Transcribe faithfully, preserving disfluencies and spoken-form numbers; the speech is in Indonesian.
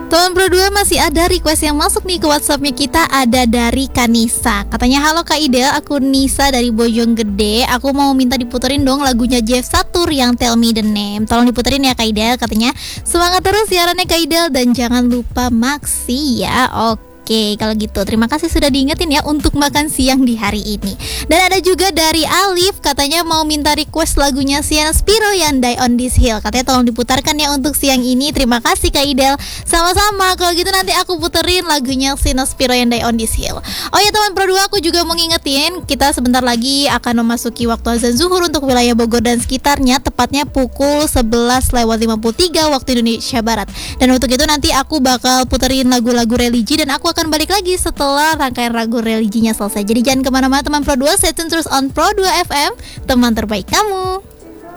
Teman Pro dua masih ada request yang masuk nih ke WhatsAppnya kita. Ada dari Kanisa. Katanya, halo Kak Idel, aku Nisa dari Bojonggede. Aku mau minta diputerin dong lagunya Jeff Satur yang Tell Me The Name. Tolong diputerin ya Kak Idel. Katanya semangat terus siarannya Kak Idel, dan jangan lupa maksi ya. Oke, Oke, kalau gitu terima kasih sudah diingetin ya untuk makan siang di hari ini. Dan ada juga dari Alif, katanya mau minta request lagunya Sienna Spiro yang Die On This Hill. Katanya tolong diputarkan ya untuk siang ini. Terima kasih Kak Idel. Sama-sama, kalau gitu nanti aku puterin lagunya Sienna Spiro yang Die On This Hill. Oh ya teman Pro dua, aku juga mau ngingetin, kita sebentar lagi akan memasuki waktu azan zuhur untuk wilayah Bogor dan sekitarnya, tepatnya pukul sebelas lewat lima puluh tiga waktu Indonesia Barat. Dan untuk itu nanti aku bakal puterin lagu-lagu religi, dan aku akan balik lagi setelah rangkaian lagu religinya selesai. Jadi jangan kemana-mana teman Pro dua, stay tune terus on Pro dua F M, teman terbaik kamu.